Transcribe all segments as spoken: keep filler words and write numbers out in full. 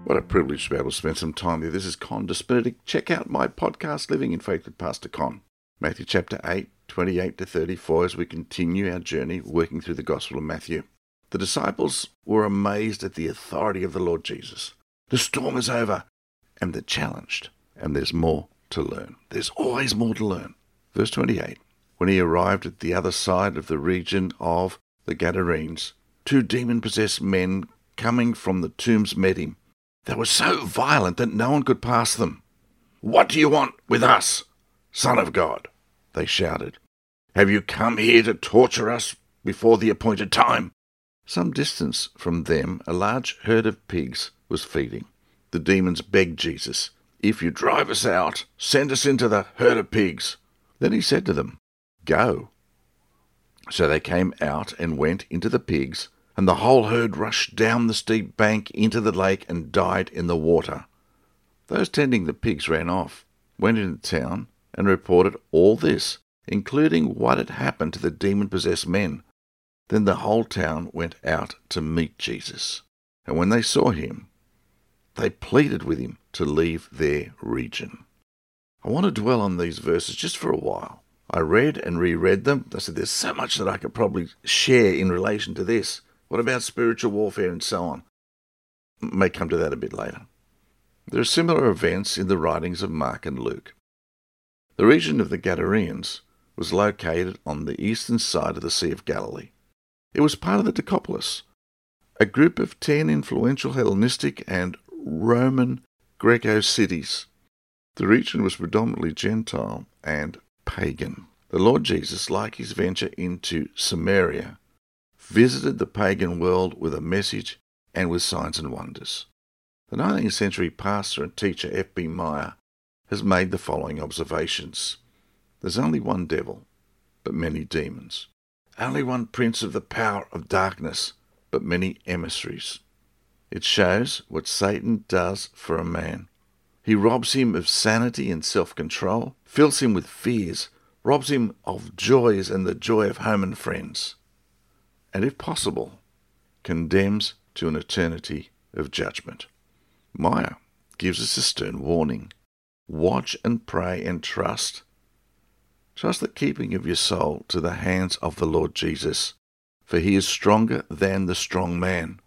What a privilege to be able to spend some time there. This is Con Benedict. Check out my podcast, Living in Faith with Pastor Con. Matthew chapter eight, twenty-eight to thirty-four, as we continue our journey working through the Gospel of Matthew. The disciples were amazed at the authority of the Lord Jesus. The storm is over, and they're challenged, and there's more to learn. There's always more to learn. Verse twenty-eight, when he arrived at the other side of the region of the Gadarenes, two demon-possessed men coming from the tombs met him. They were so violent that no one could pass them. "What do you want with us, Son of God?" they shouted. "Have you come here to torture us before the appointed time?" Some distance from them, a large herd of pigs was feeding. The demons begged Jesus, "If you drive us out, send us into the herd of pigs." Then he said to them, "Go." So they came out and went into the pigs, and the whole herd rushed down the steep bank into the lake and died in the water. Those tending the pigs ran off, went into town, and reported all this, including what had happened to the demon-possessed men. Then the whole town went out to meet Jesus, and when they saw him, they pleaded with him to leave their region. I want to dwell on these verses just for a while. I read and reread them. I said, there's so much that I could probably share in relation to this. What about spiritual warfare and so on? May come to that a bit later. There are similar events in the writings of Mark and Luke. The region of the Gadarenes was located on the eastern side of the Sea of Galilee. It was part of the Decapolis, a group of ten influential Hellenistic and Roman Greco cities. The region was predominantly Gentile and pagan. The Lord Jesus, like his venture into Samaria, visited the pagan world with a message and with signs and wonders. The nineteenth century pastor and teacher F B Meyer has made the following observations. There's only one devil, but many demons. Only one prince of the power of darkness, but many emissaries. It shows what Satan does for a man. He robs him of sanity and self-control, fills him with fears, robs him of joys and the joy of home and friends, and if possible, condemns to an eternity of judgment. Meyer gives us a stern warning. Watch and pray and trust. Trust the keeping of your soul to the hands of the Lord Jesus, for he is stronger than the strong man.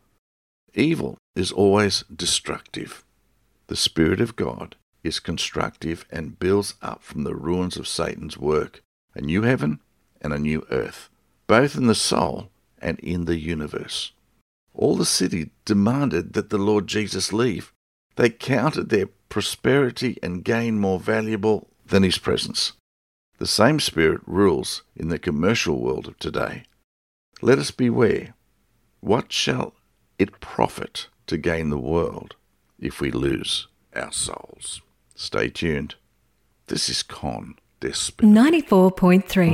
Evil is always destructive. The Spirit of God is constructive and builds up from the ruins of Satan's work a new heaven and a new earth, both in the soul and in the universe. All the city demanded that the Lord Jesus leave. They counted their prosperity and gain more valuable than his presence. The same spirit rules in the commercial world of today. Let us beware. What shall it profit to gain the world if we lose our souls? Stay tuned. This is Con Benedict. ninety-four point three